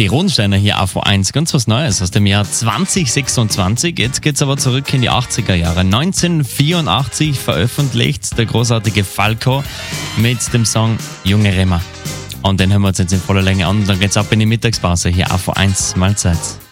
Die Rodensteiner hier AV1, ganz was Neues aus dem Jahr 2026. Jetzt geht's aber zurück in die 80er Jahre. 1984 veröffentlicht der großartige Falco mit dem Song Junge Rema. Und den hören wir uns jetzt in voller Länge an. Dann geht's ab in die Mittagspause hier AV1 Mahlzeit.